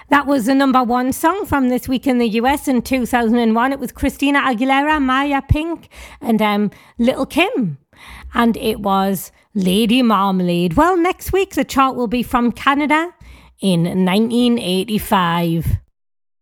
That was the number one song from this week in the US in 2001. It was Christina Aguilera, Maya Pink, and Little Kim. And it was Lady Marmalade. Well, next week the chart will be from Canada in 1985.